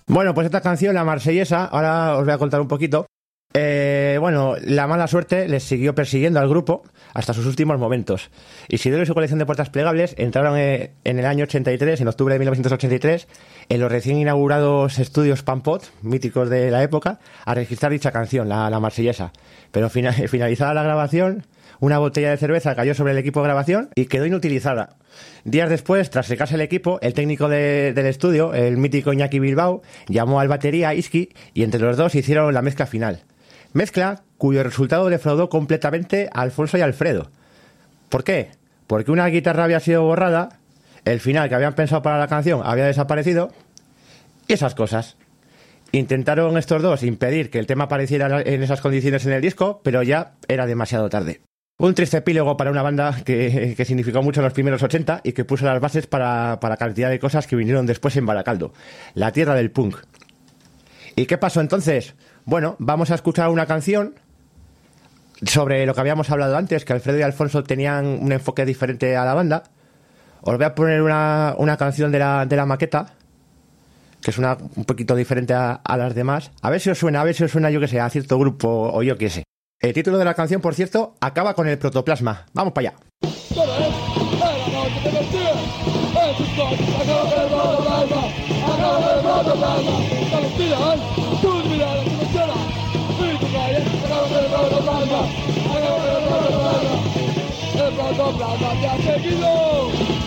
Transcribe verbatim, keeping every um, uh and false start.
Bueno, pues esta canción, la marsellesa, ahora os voy a contar un poquito. Eh, bueno, la mala suerte les siguió persiguiendo al grupo hasta sus últimos momentos. Isidoro y su colección de puertas plegables entraron eh, en el año ochenta y tres, en octubre de mil novecientos ochenta y tres, en los recién inaugurados estudios Pampot, míticos de la época, a registrar dicha canción, la, la marsellesa. Pero fina, finalizada la grabación, una botella de cerveza cayó sobre el equipo de grabación y quedó inutilizada. Días después, tras secarse el equipo, el técnico de, del estudio, el mítico Iñaki Bilbao, llamó al batería Iski y entre los dos hicieron la mezcla final. Mezcla cuyo resultado defraudó completamente a Alfonso y Alfredo. ¿Por qué? Porque una guitarra había sido borrada, el final que habían pensado para la canción había desaparecido y esas cosas. Intentaron estos dos impedir que el tema apareciera en esas condiciones en el disco, pero ya era demasiado tarde. Un triste epílogo para una banda que, que significó mucho en los primeros ochenta y que puso las bases para, para cantidad de cosas que vinieron después en Baracaldo, la tierra del punk. ¿Y qué pasó entonces? Bueno, vamos a escuchar una canción sobre lo que habíamos hablado antes, que Alfredo y Alfonso tenían un enfoque diferente a la banda. Os voy a poner una, una canción de la, de la maqueta, que es una, un poquito diferente a, a las demás. A ver si os suena, a ver si os suena, yo que sé, a cierto grupo o yo qué sé. El título de la canción, por cierto, acaba con el protoplasma. Vamos para allá. El protoplasma te ha seguido.